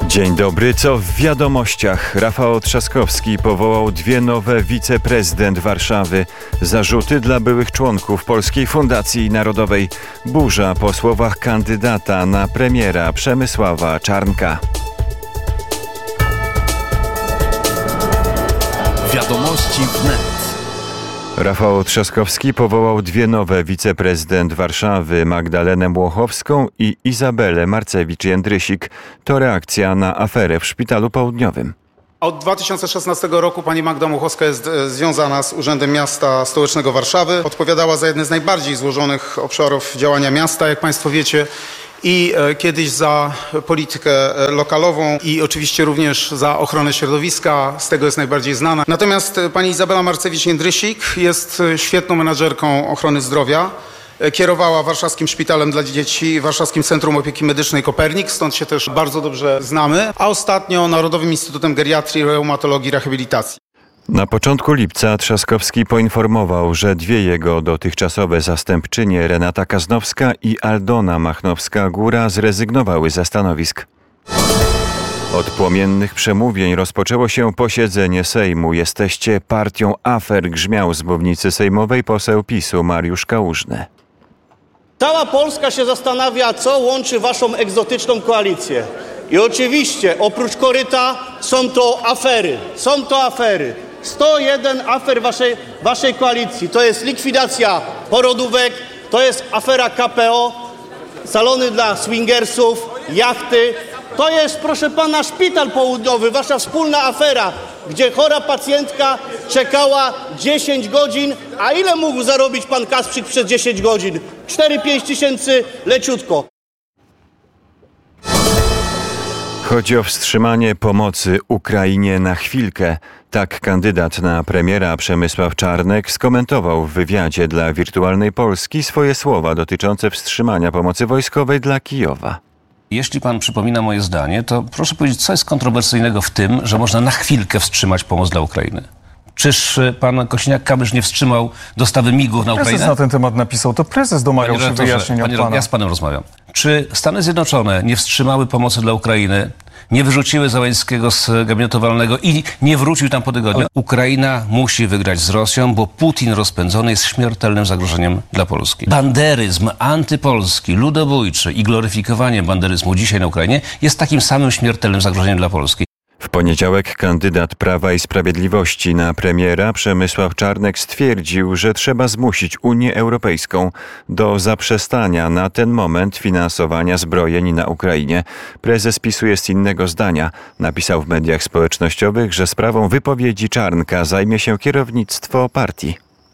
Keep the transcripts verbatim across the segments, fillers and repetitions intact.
Dzień dobry, co w wiadomościach? Rafał Trzaskowski powołał dwie nowe wiceprezydent Warszawy. Zarzuty dla byłych członków Polskiej Fundacji Narodowej. Burza po słowach kandydata na premiera Przemysława Czarnka. Wiadomości wnet. Rafał Trzaskowski powołał dwie nowe wiceprezydent Warszawy, Magdalenę Młochowską i Izabelę Marcewicz-Jędrysik. To reakcja na aferę w Szpitalu Południowym. Od dwa tysiące szesnastego roku pani Magda Młochowska jest związana z Urzędem Miasta Stołecznego Warszawy. Odpowiadała za jedne z najbardziej złożonych obszarów działania miasta, jak państwo wiecie. I kiedyś za politykę lokalową i oczywiście również za ochronę środowiska, z tego jest najbardziej znana. Natomiast pani Izabela Marcewicz-Jędrysik jest świetną menadżerką ochrony zdrowia. Kierowała Warszawskim Szpitalem dla Dzieci, Warszawskim Centrum Opieki Medycznej Kopernik, stąd się też bardzo dobrze znamy, a ostatnio Narodowym Instytutem Geriatrii, Reumatologii i Rehabilitacji. Na początku lipca Trzaskowski poinformował, że dwie jego dotychczasowe zastępczynie, Renata Kaznowska i Aldona Machnowska-Góra, zrezygnowały ze stanowisk. Od płomiennych przemówień rozpoczęło się posiedzenie Sejmu. Jesteście partią afer, grzmiał z mównicy sejmowej poseł PiSu Mariusz Kałużny. Cała Polska się zastanawia, co łączy waszą egzotyczną koalicję. I oczywiście oprócz koryta są to afery. Są to afery. sto jeden afer waszej, waszej koalicji. To jest likwidacja porodówek, to jest afera K P O, salony dla swingersów, jachty. To jest, proszę pana, Szpital Południowy, wasza wspólna afera, gdzie chora pacjentka czekała dziesięć godzin. A ile mógł zarobić pan Kasprzyk przez dziesięć godzin? cztery pięć tysięcy leciutko. Chodzi o wstrzymanie pomocy Ukrainie na chwilkę. Tak kandydat na premiera Przemysław Czarnek skomentował w wywiadzie dla Wirtualnej Polski swoje słowa dotyczące wstrzymania pomocy wojskowej dla Kijowa. Jeśli pan przypomina moje zdanie, to proszę powiedzieć, co jest kontrowersyjnego w tym, że można na chwilkę wstrzymać pomoc dla Ukrainy? Czyż pan Kosiniak-Kamysz nie wstrzymał dostawy migów na Ukrainę? Prezes na ten temat napisał, to prezes domagał się wyjaśnienia od pana. Ja z panem rozmawiam. Czy Stany Zjednoczone nie wstrzymały pomocy dla Ukrainy, nie wyrzuciły Zełenskiego z gabinetu walnego i nie wrócił tam po tygodniu? Ukraina musi wygrać z Rosją, bo Putin rozpędzony jest śmiertelnym zagrożeniem dla Polski. Banderyzm antypolski, ludobójczy i gloryfikowanie banderyzmu dzisiaj na Ukrainie jest takim samym śmiertelnym zagrożeniem dla Polski. W poniedziałek kandydat Prawa i Sprawiedliwości na premiera Przemysław Czarnek stwierdził, że trzeba zmusić Unię Europejską do zaprzestania na ten moment finansowania zbrojeń na Ukrainie. Prezes PiSu jest innego zdania. Napisał w mediach społecznościowych, że sprawą wypowiedzi Czarnka zajmie się kierownictwo partii.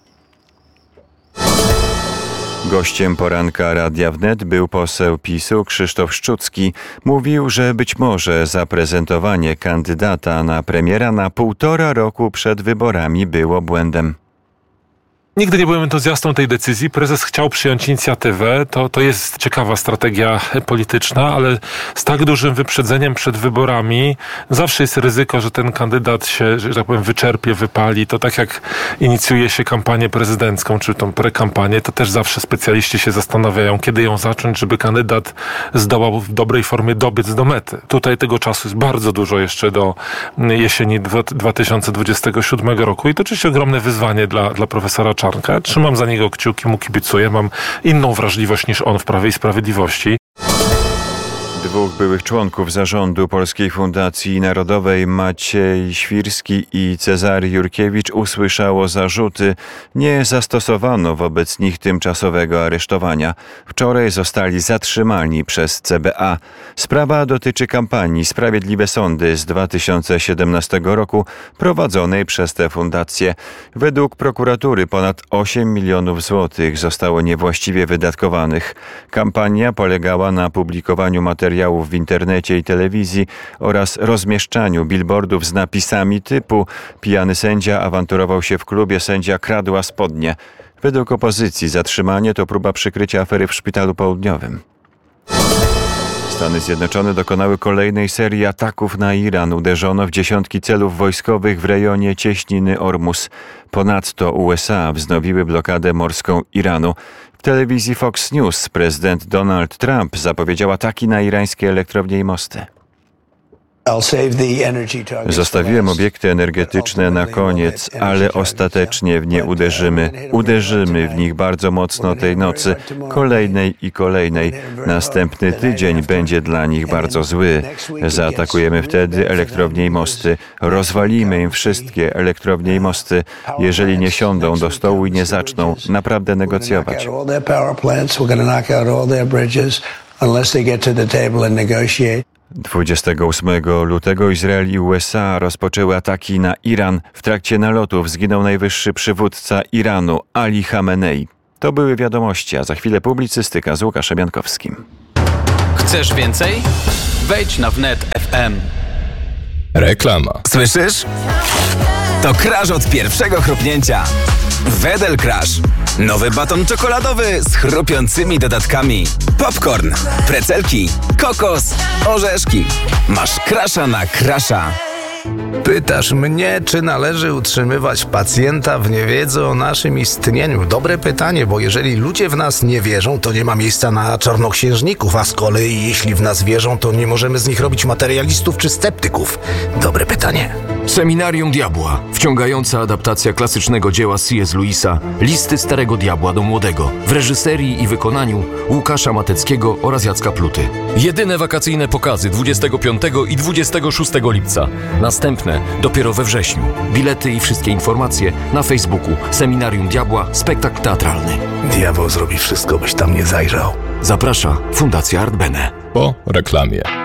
Gościem poranka Radia Wnet był poseł PiSu Krzysztof Szczucki. Mówił, że być może zaprezentowanie kandydata na premiera na półtora roku przed wyborami było błędem. Nigdy nie byłem entuzjastą tej decyzji. Prezes chciał przyjąć inicjatywę. To, to jest ciekawa strategia polityczna, ale z tak dużym wyprzedzeniem przed wyborami zawsze jest ryzyko, że ten kandydat się, że tak powiem, wyczerpie, wypali. To tak jak inicjuje się kampanię prezydencką, czy tą prekampanię, to też zawsze specjaliści się zastanawiają, kiedy ją zacząć, żeby kandydat zdołał w dobrej formie dobiec do mety. Tutaj tego czasu jest bardzo dużo jeszcze do jesieni dwa tysiące dwudziestego siódmego roku i to oczywiście ogromne wyzwanie dla, dla profesora Czarnka. Trzymam za niego kciuki, mu kibicuję. Mam inną wrażliwość niż on w Prawie i Sprawiedliwości. Dwóch byłych członków zarządu Polskiej Fundacji Narodowej, Maciej Świrski i Cezary Jurkiewicz, usłyszało zarzuty. Nie zastosowano wobec nich tymczasowego aresztowania. Wczoraj zostali zatrzymani przez C B A. Sprawa dotyczy kampanii Sprawiedliwe Sądy z dwa tysiące siedemnastego roku prowadzonej przez tę fundację. Według prokuratury ponad osiem milionów złotych zostało niewłaściwie wydatkowanych. Kampania polegała na publikowaniu materiałów w internecie i telewizji oraz rozmieszczaniu billboardów z napisami typu „Pijany sędzia awanturował się w klubie, sędzia kradła spodnie”. Według opozycji zatrzymanie to próba przykrycia afery w Szpitalu Południowym. Stany Zjednoczone dokonały kolejnej serii ataków na Iran. Uderzono w dziesiątki celów wojskowych w rejonie cieśniny Ormus. Ponadto U S A wznowiły blokadę morską Iranu. W telewizji Fox News prezydent Donald Trump zapowiedział ataki na irańskie elektrownie i mosty. Zostawiłem obiekty energetyczne na koniec, ale ostatecznie w nie uderzymy. Uderzymy w nich bardzo mocno tej nocy, kolejnej i kolejnej. Następny tydzień będzie dla nich bardzo zły. Zaatakujemy wtedy elektrownie i mosty. Rozwalimy im wszystkie elektrownie i mosty, jeżeli nie siądą do stołu i nie zaczną naprawdę negocjować. dwudziestego ósmego lutego Izrael i U S A rozpoczęły ataki na Iran. W trakcie nalotów zginął najwyższy przywódca Iranu, Ali Khamenei. To były wiadomości, a za chwilę publicystyka z Łukaszem Jankowskim. Chcesz więcej? Wejdź na wnet kropka f m. Reklama. Słyszysz? To crash od pierwszego chrupnięcia. Wedel Crash. Nowy baton czekoladowy z chrupiącymi dodatkami. Popcorn, precelki, kokos, orzeszki. Masz crasha na crasha. Pytasz mnie, czy należy utrzymywać pacjenta w niewiedzy o naszym istnieniu? Dobre pytanie, bo jeżeli ludzie w nas nie wierzą, to nie ma miejsca na czarnoksiężników, a z kolei jeśli w nas wierzą, to nie możemy z nich robić materialistów czy sceptyków. Dobre pytanie. Seminarium Diabła. Wciągająca adaptacja klasycznego dzieła C S Lewisa Listy Starego Diabła do Młodego w reżyserii i wykonaniu Łukasza Mateckiego oraz Jacka Pluty. Jedyne wakacyjne pokazy dwudziestego piątego i dwudziestego szóstego lipca. Następne dopiero we wrześniu. Bilety i wszystkie informacje na Facebooku Seminarium Diabła Spektakl Teatralny. Diabeł zrobi wszystko, byś tam nie zajrzał. Zaprasza Fundacja Art Bene. Po reklamie.